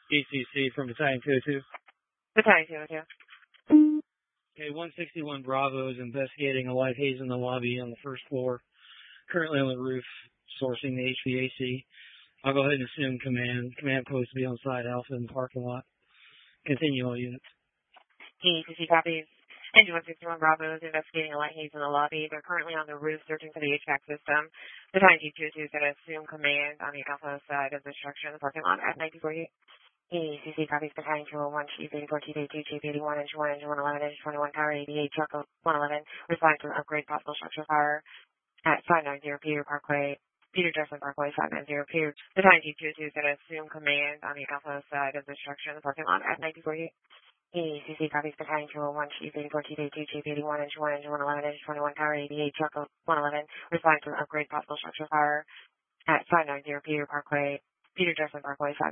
ECC from Battalion 202. Battalion 202. Okay, 161 Bravo is investigating a light haze in the lobby on the first floor. Currently on the roof, sourcing the HVAC. I'll go ahead and assume command. Command post to be on side alpha in the parking lot. Continue all units. ECC copies. Engine 161 Bravo is investigating a light haze in the lobby. They're currently on the roof searching for the HVAC system. Battalion 202 is going to assume command on the alpha side of the structure in the parking lot at 1948. ECC copies. Battalion 201, Chief 84, Chief 82, Chief 81, Engine 1, Engine 111, Engine 21, Tower 88, Truck 111. Responding to an upgrade possible structure fire at 590 Peter Parkway. Peter Jefferson Parkway, 590 Peter. Battalion 202 is going to assume command on the alpha side of the structure in the parking lot at 1948. ECC copies. Battalion 201, Chief 84, Chief 82, Chief 81, Engine 1, Engine 111, Engine 21, Tower 88, Truck 111. Responding to an upgrade possible structure fire at 590 Peter Parkway. Peter Jefferson Parkway, 590.